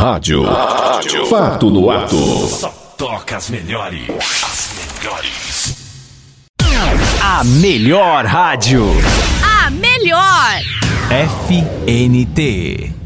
Rádio. Fato no ato. Só toca as melhores. As melhores. A melhor rádio. A melhor. FNT.